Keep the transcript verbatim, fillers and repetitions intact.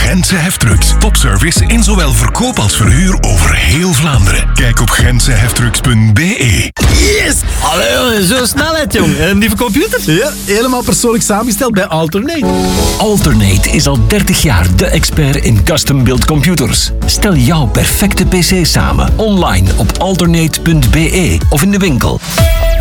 Gentse Heftrucks. Topservice in zowel verkoop als verhuur over heel Vlaanderen. Kijk op gentse heftrucks punt b e. Yes! Allee, zo snelheid, jong. En die computer? Ja, helemaal persoonlijk samengesteld bij Alternate. Alternate is al dertig jaar de expert in custom-built computers. Stel jouw perfecte pc samen, online op alternate punt b e of in de winkel.